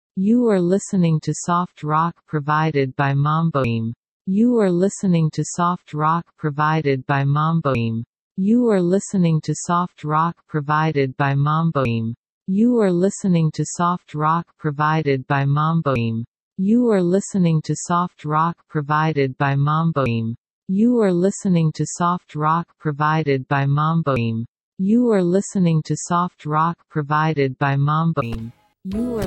You are listening to soft rock provided by Mamboim. You are listening to soft rock provided by Mamboim. You are listening to soft rock provided by Mamboim. You are listening to soft rock provided by Mamboim. You are listening to soft rock provided by Mamboim. You are listening to soft rock provided by Mamboim. You are listening to soft rock provided by Mamboim. You are